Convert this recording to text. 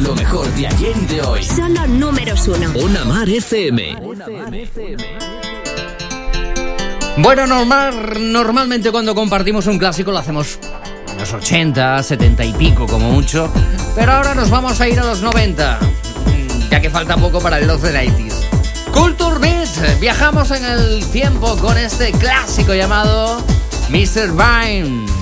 Lo mejor de ayer y de hoy. Son los números 1. Una Mar FM. Bueno, normalmente cuando compartimos un clásico lo hacemos en los 80, 70 y pico como mucho. Pero ahora nos vamos a ir a los 90, ya que falta poco para el Love the 90s. Culture Beat, viajamos en el tiempo con este clásico llamado Mr. Vine.